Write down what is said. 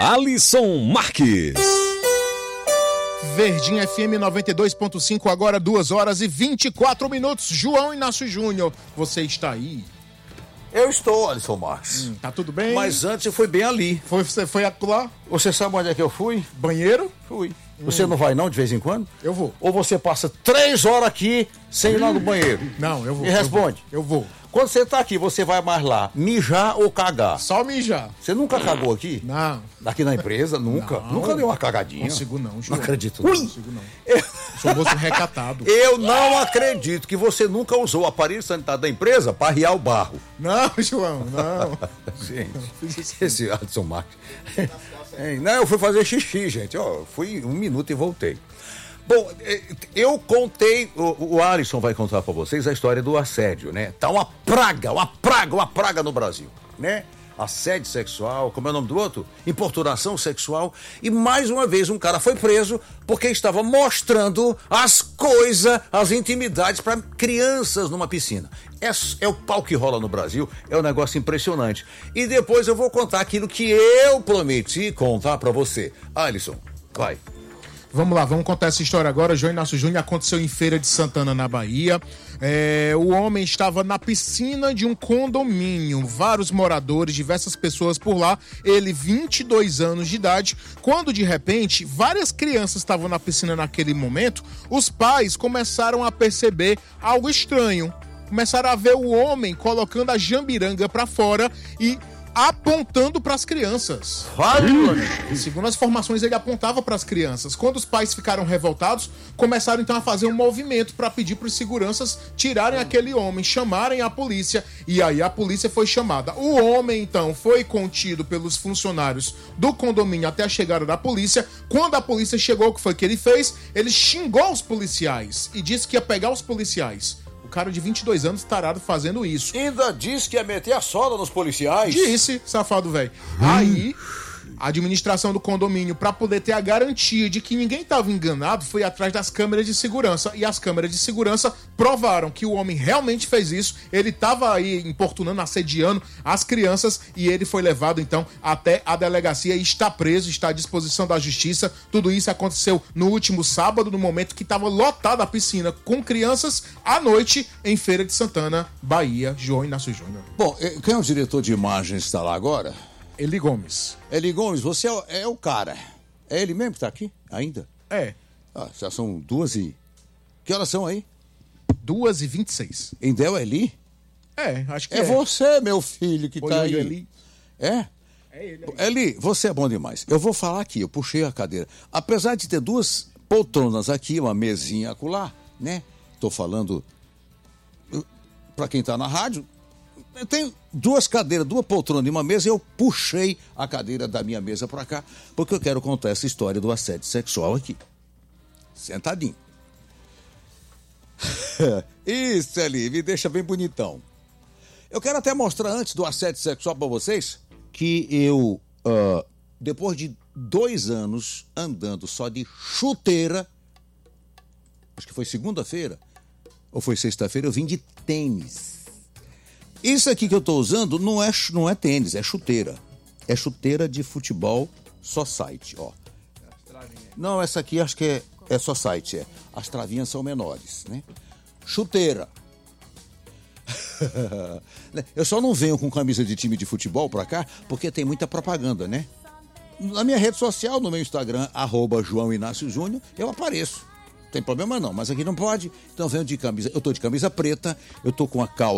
Alisson Marques. Verdinha FM 92.5, agora 2h24. João Inácio Júnior, você está aí? Eu estou, Alisson Marques. Tá tudo bem? Mas antes eu fui bem ali. Você foi lá? Você sabe onde é que eu fui? Banheiro? Fui. Você não vai não de vez em quando? Eu vou. Ou você passa 3 horas aqui sem ir lá no banheiro? Não, eu vou. Me responde. Eu vou. Quando você tá aqui, você vai mais lá mijar ou cagar? Só mijar. Você nunca cagou aqui? Não. Aqui na empresa? Nunca? Não. Nunca deu uma cagadinha? Não consigo não, João. Não acredito não. Não consigo não. Sou moço recatado. Eu não acredito que você nunca usou o aparelho sanitário da empresa para arriar o barro. Não, João, não. Gente, esse Alisson Marques. Não, eu fui fazer xixi, gente. Ó, fui 1 minuto e voltei. Bom, eu contei, o Alisson vai contar para vocês a história do assédio, né? Tá uma praga no Brasil, né? Assédio sexual, como é o nome do outro? Importunação sexual. E mais uma vez um cara foi preso porque estava mostrando as coisas, as intimidades para crianças numa piscina. É o pau que rola no Brasil, é um negócio impressionante. E depois eu vou contar aquilo que eu prometi contar para você. Alisson, vai. Vamos lá, vamos contar essa história agora. João Inácio Júnior, aconteceu em Feira de Santana, na Bahia. O homem estava na piscina de um condomínio, vários moradores, diversas pessoas por lá, ele 22 anos de idade, quando de repente várias crianças estavam na piscina naquele momento, os pais começaram a perceber algo estranho, começaram a ver o homem colocando a jambiranga para fora e apontando para as crianças. Segundo as informações, ele apontava para as crianças. Quando os pais ficaram revoltados, começaram então a fazer um movimento para pedir para os seguranças tirarem aquele homem, chamarem a polícia, e aí a polícia foi chamada. O homem então foi contido pelos funcionários do condomínio até a chegada da polícia. Quando a polícia chegou, o que foi que ele fez? Ele xingou os policiais e disse que ia pegar os policiais. Cara de 22 anos tarado fazendo isso. Ainda disse que ia meter a soda nos policiais. Disse, safado velho. Aí, a administração do condomínio, para poder ter a garantia de que ninguém estava enganado, foi atrás das câmeras de segurança. E as câmeras de segurança provaram que o homem realmente fez isso. Ele estava aí importunando, assediando as crianças e ele foi levado então até a delegacia e está preso, está à disposição da justiça. Tudo isso aconteceu no último sábado, no momento que estava lotada a piscina com crianças à noite em Feira de Santana, Bahia. João Inácio Júnior. Bom, quem é o diretor de imagens que está lá agora? Eli Gomes. Eli Gomes, você é o cara. É ele mesmo que está aqui ainda? É. Já são 2 e... Que horas são aí? 2h26. Ainda é o Eli? Acho que é. É você, meu filho, que está aí. Eli. É? É ele. Eli, você é bom demais. Eu vou falar aqui, eu puxei a cadeira. Apesar de ter 2 poltronas aqui, uma mesinha acolá, né? Tô falando para quem tá na rádio. Eu tenho 2 cadeiras, 2 poltronas e uma mesa, e eu puxei a cadeira da minha mesa para cá, porque eu quero contar essa história do assédio sexual aqui. Sentadinho. Isso, Eli, me deixa bem bonitão. Eu quero até mostrar antes do assédio sexual para vocês que eu, depois de 2 anos andando só de chuteira, acho que foi segunda-feira ou foi sexta-feira, eu vim de tênis. Isso aqui que eu tô usando não é tênis, é chuteira. É chuteira de futebol society, ó. Não, essa aqui acho que é society, é. As travinhas são menores, né? Chuteira. Eu só não venho com camisa de time de futebol pra cá, porque tem muita propaganda, né? Na minha rede social, no meu Instagram, @João Inácio Júnior, eu apareço. Não tem problema não, mas aqui não pode. Então venho de camisa, eu tô de camisa preta, eu tô com a calça